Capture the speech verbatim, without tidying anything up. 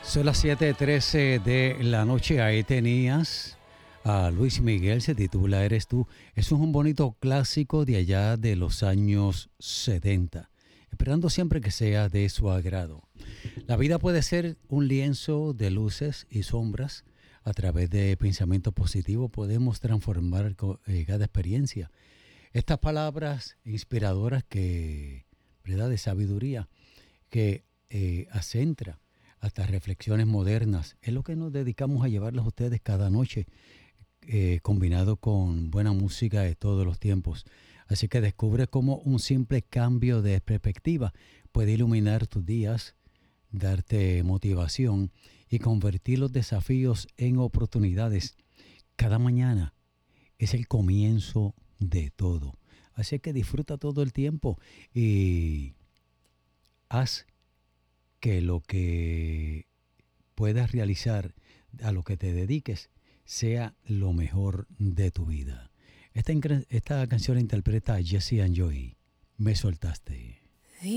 Son las siete trece de la noche. Ahí tenías a Luis Miguel, se titula Eres tú. Eso es un bonito clásico de allá de los años setenta, esperando siempre que sea de su agrado. La vida puede ser un lienzo de luces y sombras. A través de pensamiento positivo podemos transformar eh, cada experiencia. Estas palabras inspiradoras que, ¿verdad?, de sabiduría, que eh, acentra hasta reflexiones modernas, es lo que nos dedicamos a llevarles a ustedes cada noche, eh, combinado con buena música de todos los tiempos. Así que descubre cómo un simple cambio de perspectiva puede iluminar tus días, darte motivación y convertir los desafíos en oportunidades. Cada mañana es el comienzo de todo. Así que disfruta todo el tiempo y haz que lo que puedas realizar, a lo que te dediques, sea lo mejor de tu vida. Esta, esta canción la interpreta Jesse and Joy. Me soltaste.